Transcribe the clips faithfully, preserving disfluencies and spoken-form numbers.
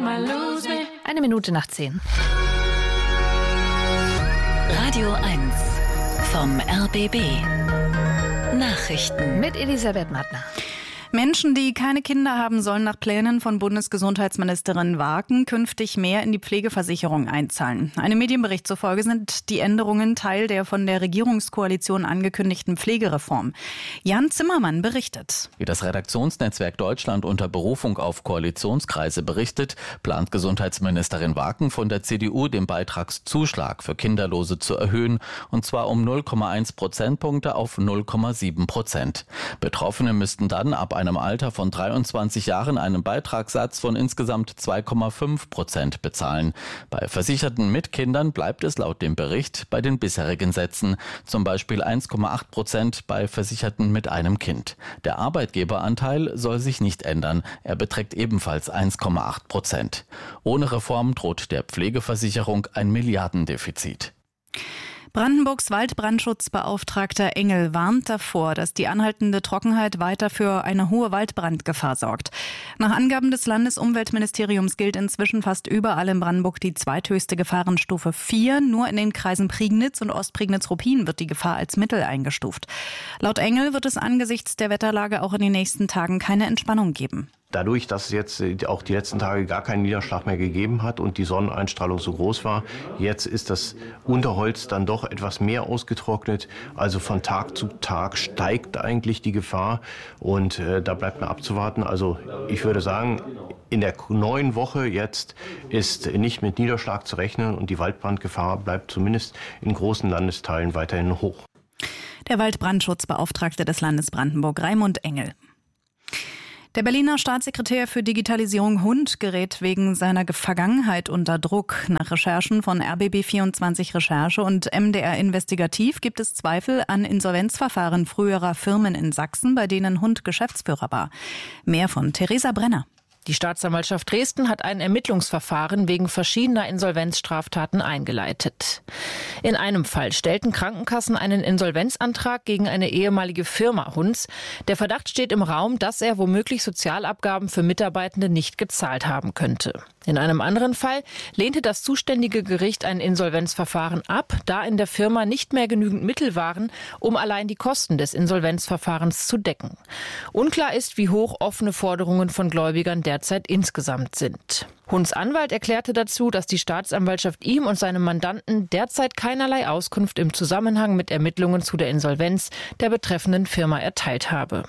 Eine Minute nach zehn. Radio eins vom R B B. Nachrichten mit Elisabeth Mattner. Menschen, die keine Kinder haben, sollen nach Plänen von Bundesgesundheitsministerin Waken künftig mehr in die Pflegeversicherung einzahlen. Einem Medienbericht zufolge sind die Änderungen Teil der von der Regierungskoalition angekündigten Pflegereform. Jan Zimmermann berichtet. Wie das Redaktionsnetzwerk Deutschland unter Berufung auf Koalitionskreise berichtet, plant Gesundheitsministerin Waken von der C D U den Beitragszuschlag für Kinderlose zu erhöhen, und zwar um null Komma eins Prozentpunkte auf null Komma sieben Prozent. Betroffene müssten dann ab einem Alter von dreiundzwanzig Jahren einen Beitragssatz von insgesamt zwei Komma fünf Prozent bezahlen. Bei Versicherten mit Kindern bleibt es laut dem Bericht bei den bisherigen Sätzen, zum Beispiel eins Komma acht Prozent bei Versicherten mit einem Kind. Der Arbeitgeberanteil soll sich nicht ändern, er beträgt ebenfalls eins Komma acht Prozent. Ohne Reform droht der Pflegeversicherung ein Milliardendefizit. Brandenburgs Waldbrandschutzbeauftragter Engel warnt davor, dass die anhaltende Trockenheit weiter für eine hohe Waldbrandgefahr sorgt. Nach Angaben des Landesumweltministeriums gilt inzwischen fast überall in Brandenburg die zweithöchste Gefahrenstufe vier. Nur in den Kreisen Prignitz und Ostprignitz-Ruppin wird die Gefahr als mittel eingestuft. Laut Engel wird es angesichts der Wetterlage auch in den nächsten Tagen keine Entspannung geben. Dadurch, dass es jetzt auch die letzten Tage gar keinen Niederschlag mehr gegeben hat und die Sonneneinstrahlung so groß war, jetzt ist das Unterholz dann doch etwas mehr ausgetrocknet. Also von Tag zu Tag steigt eigentlich die Gefahr und äh, da bleibt mir abzuwarten. Also ich würde sagen, in der neuen Woche jetzt ist nicht mit Niederschlag zu rechnen und die Waldbrandgefahr bleibt zumindest in großen Landesteilen weiterhin hoch. Der Waldbrandschutzbeauftragte des Landes Brandenburg, Raimund Engel. Der Berliner Staatssekretär für Digitalisierung Hund gerät wegen seiner Vergangenheit unter Druck. Nach Recherchen von R B B vierundzwanzig Recherche und M D R Investigativ gibt es Zweifel an Insolvenzverfahren früherer Firmen in Sachsen, bei denen Hund Geschäftsführer war. Mehr von Theresa Brenner. Die Staatsanwaltschaft Dresden hat ein Ermittlungsverfahren wegen verschiedener Insolvenzstraftaten eingeleitet. In einem Fall stellten Krankenkassen einen Insolvenzantrag gegen eine ehemalige Firma Hunds. Der Verdacht steht im Raum, dass er womöglich Sozialabgaben für Mitarbeitende nicht gezahlt haben könnte. In einem anderen Fall lehnte das zuständige Gericht ein Insolvenzverfahren ab, da in der Firma nicht mehr genügend Mittel waren, um allein die Kosten des Insolvenzverfahrens zu decken. Unklar ist, wie hoch offene Forderungen von Gläubigern derzeit insgesamt sind. Hunds Anwalt erklärte dazu, dass die Staatsanwaltschaft ihm und seinem Mandanten derzeit keinerlei Auskunft im Zusammenhang mit Ermittlungen zu der Insolvenz der betreffenden Firma erteilt habe.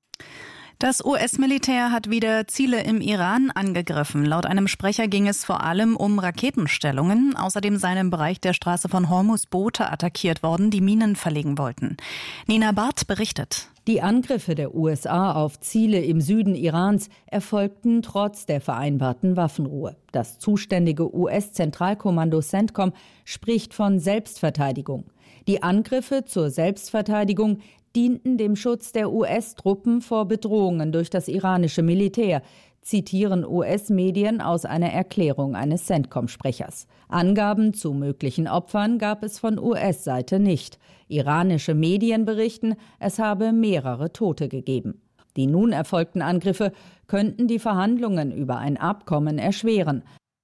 Das U S-Militär hat wieder Ziele im Iran angegriffen. Laut einem Sprecher ging es vor allem um Raketenstellungen. Außerdem seien im Bereich der Straße von Hormuz Boote attackiert worden, die Minen verlegen wollten. Nina Barth berichtet. Die Angriffe der U S A auf Ziele im Süden Irans erfolgten trotz der vereinbarten Waffenruhe. Das zuständige U S-Zentralkommando CENTCOM spricht von Selbstverteidigung. Die Angriffe zur Selbstverteidigung dienten dem Schutz der U S-Truppen vor Bedrohungen durch das iranische Militär, zitieren U S-Medien aus einer Erklärung eines CENTCOM-Sprechers. Angaben zu möglichen Opfern gab es von U S-Seite nicht. Iranische Medien berichten, es habe mehrere Tote gegeben. Die nun erfolgten Angriffe könnten die Verhandlungen über ein Abkommen erschweren.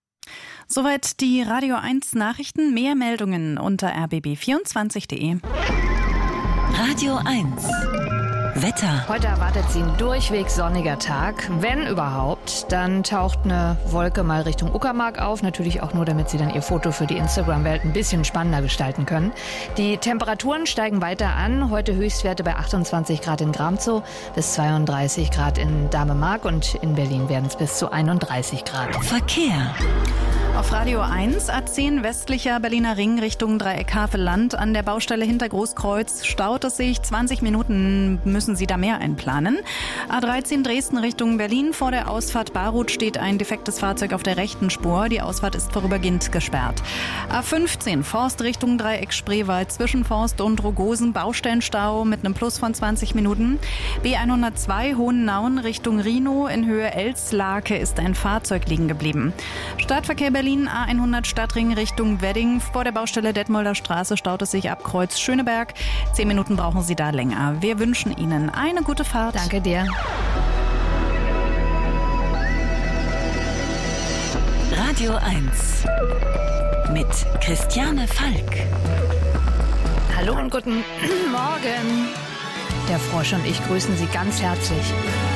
Soweit die Radio eins Nachrichten. Mehr Meldungen unter r b b vierundzwanzig punkt de. Radio eins Wetter. Heute erwartet sie ein durchweg sonniger Tag. Wenn überhaupt, dann taucht eine Wolke mal Richtung Uckermark auf. Natürlich auch nur, damit Sie dann Ihr Foto für die Instagram-Welt ein bisschen spannender gestalten können. Die Temperaturen steigen weiter an. Heute Höchstwerte bei achtundzwanzig Grad in Gramzow, bis zweiunddreißig Grad in Damemark und in Berlin werden es bis zu einunddreißig Grad. Verkehr. Auf Radio eins, A zehn westlicher Berliner Ring Richtung Dreieck Havelland. An der Baustelle hinter Großkreuz staut es sich. zwanzig Minuten müssen Sie da mehr einplanen. A dreizehn Dresden Richtung Berlin. Vor der Ausfahrt Baruth steht ein defektes Fahrzeug auf der rechten Spur. Die Ausfahrt ist vorübergehend gesperrt. A fünfzehn Forst Richtung Dreieck Spreewald. Zwischen Forst und Rogosen Baustellenstau mit einem Plus von zwanzig Minuten. B hundertzwei Hohennauen Richtung Rhinow. In Höhe Elslake ist ein Fahrzeug liegen geblieben. Stadtverkehr Berlin. A hundert Stadtring Richtung Wedding. Vor der Baustelle Detmolder Straße staut es sich ab Kreuz Schöneberg. Zehn Minuten brauchen Sie da länger. Wir wünschen Ihnen eine gute Fahrt. Danke dir. Radio eins mit Christiane Falk. Hallo und guten Morgen. Der Frosch und ich grüßen Sie ganz herzlich